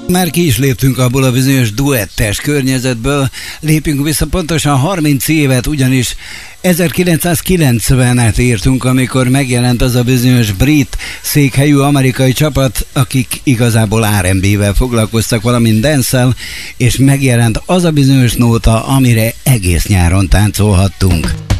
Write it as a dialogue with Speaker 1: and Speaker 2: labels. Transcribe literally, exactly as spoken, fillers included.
Speaker 1: Már ki is léptünk abból a bizonyos duettes környezetből, lépjünk vissza pontosan harminc évet, ugyanis ezerkilencszázkilencvenet írtunk, amikor megjelent az a bizonyos brit székhelyű amerikai csapat, akik igazából er and bé-vel foglalkoztak, valamint dance-el, és megjelent az a bizonyos nóta, amire egész nyáron táncolhattunk.